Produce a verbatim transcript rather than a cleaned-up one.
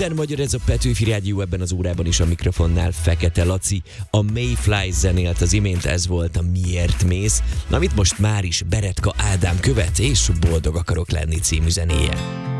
Minden magyar, ez a Petőfi Rádió, ebben az órában is a mikrofonnál Fekete Laci. A Mayfly zenélt az imént, ez volt a Miért mész, amit most már is Beretka Ádám követ, és Boldog akarok lenni című zenéje.